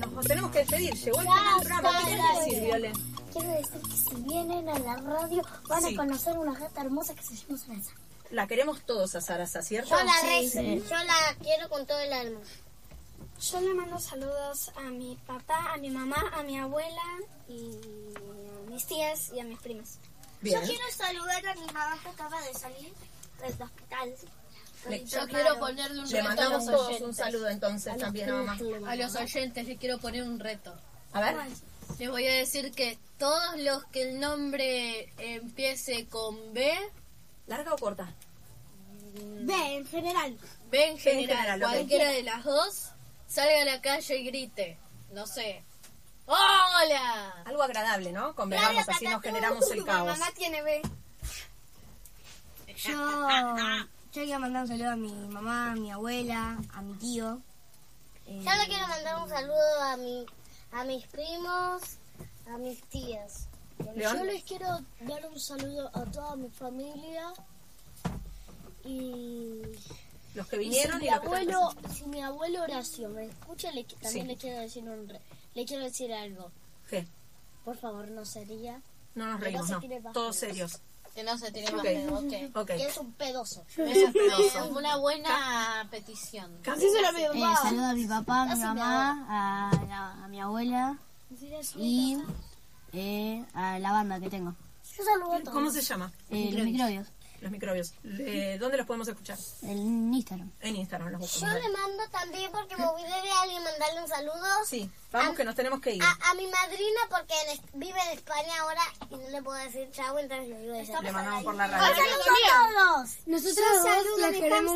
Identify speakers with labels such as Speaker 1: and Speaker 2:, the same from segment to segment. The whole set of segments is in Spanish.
Speaker 1: nos tenemos que despedir. Llegó el final del programa. ¿Qué quieres decir, Viole?
Speaker 2: Quiero decir que si vienen a la radio van a conocer una gata hermosa que se llama Sarasa.
Speaker 1: La queremos todos a Sarasa, ¿cierto?
Speaker 3: Yo la quiero con todo el alma.
Speaker 2: Yo le mando saludos a mi papá, a mi mamá, a mi abuela y a mis tías y a mis primas.
Speaker 1: Bien.
Speaker 2: Yo quiero saludar a mi mamá que acaba de salir del hospital.
Speaker 3: Yo quiero ponerle un
Speaker 1: Le
Speaker 3: reto a
Speaker 1: mandamos
Speaker 3: los
Speaker 1: todos
Speaker 3: oyentes.
Speaker 1: un saludo entonces también a mamá.
Speaker 3: A los oyentes les quiero poner un reto.
Speaker 1: A ver.
Speaker 3: Les voy a decir que todos los que el nombre empiece con B,
Speaker 1: ¿Larga o corta?
Speaker 2: B, en general.
Speaker 3: B en general,
Speaker 1: ok.
Speaker 3: cualquiera de las dos, salga a la calle y grite, no sé, ¡hola!
Speaker 1: Algo agradable, ¿no? Convengamos, así nos generamos el caos.
Speaker 2: Mi mamá tiene B.
Speaker 4: Yo quiero mandar un saludo a mi mamá, a mi abuela, a mi tío.
Speaker 3: Eh,
Speaker 5: Yo le quiero mandar un saludo a mis primos, a mis tías.
Speaker 1: León.
Speaker 2: Yo les quiero dar un saludo a toda mi familia y
Speaker 1: Los que vinieron
Speaker 2: si
Speaker 1: y los que están presentes.
Speaker 2: si mi abuelo Horacio me escucha, también
Speaker 1: Sí.
Speaker 2: le quiero decir le quiero decir algo.
Speaker 1: ¿Qué?
Speaker 2: Por favor, no sería
Speaker 1: No nos reímos,
Speaker 2: se
Speaker 1: no.
Speaker 2: tire bajo
Speaker 1: Todos
Speaker 2: el
Speaker 1: serios.
Speaker 3: Que no se tiene más
Speaker 1: Ok.
Speaker 3: pedo, ok.
Speaker 1: Ok.
Speaker 2: que es un pedoso.
Speaker 3: Es una buena petición.
Speaker 1: Casi se lo
Speaker 4: Saludo a mi papá, a mi mamá, a mi abuela y a la banda que tengo.
Speaker 2: Yo saludo a todos.
Speaker 1: ¿Cómo se llama?
Speaker 4: Los microbios.
Speaker 1: Los microbios. ¿Dónde los podemos escuchar?
Speaker 4: En Instagram.
Speaker 1: En Instagram los
Speaker 5: Yo
Speaker 1: buscamos.
Speaker 5: le mando también porque me olvidé de alguien mandarle un saludo.
Speaker 1: Sí, vamos que nos tenemos que ir.
Speaker 5: A mi madrina porque vive en España ahora y no le puedo decir chau, entonces le digo de
Speaker 1: Le mandamos por la
Speaker 5: ¡Un
Speaker 1: radio.
Speaker 5: saludo a todos!
Speaker 6: Nosotros les queremos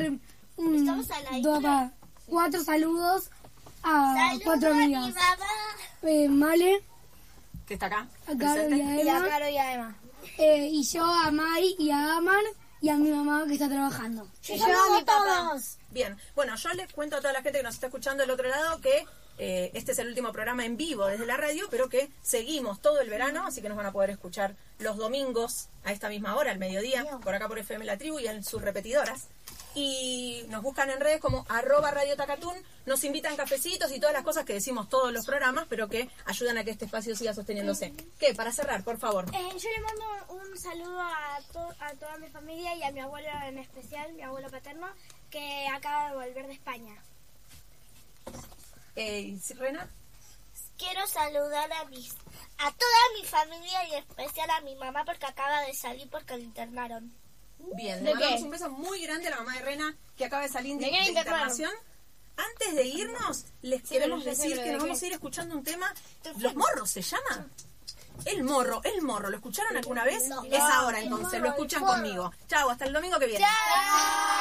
Speaker 6: mandar 4 saludos a 4
Speaker 5: Saludo a mi
Speaker 6: amigas.
Speaker 5: mamá.
Speaker 6: Male,
Speaker 1: ¿Que está acá?
Speaker 6: a Caro y a Emma,
Speaker 4: Caro y a Emma.
Speaker 6: y yo a Mai y a Aman y a mi mamá que está trabajando.
Speaker 4: Yo a mi papá.
Speaker 1: Bien, bueno, yo les cuento a toda la gente que nos está escuchando del otro lado que este es el último programa en vivo desde la radio, pero que seguimos todo el verano, así que nos van a poder escuchar los domingos a esta misma hora, al mediodía, por acá por FM La Tribu y en sus repetidoras. Y nos buscan en redes como @Radio Tacatún, nos invitan cafecitos y todas las cosas que decimos todos los programas, pero que ayudan a que este espacio siga sosteniéndose. ¿Qué? Para cerrar, por favor.
Speaker 2: Yo le mando un saludo a toda mi familia y a mi abuelo en especial, mi abuelo paterno, que acaba de volver de España.
Speaker 1: Rena.
Speaker 5: Quiero saludar a toda mi familia y en especial a mi mamá porque acaba de salir porque la internaron.
Speaker 1: Bien, le mandamos un beso muy grande a la mamá de Rena que acaba de salir de internación. Antes de irnos, les queremos decir que nos vamos a ir escuchando un tema. ¿Los Morros se llama? El morro. ¿Lo escucharon alguna vez? Es ahora entonces, lo escuchan conmigo. Chao, hasta el domingo que viene.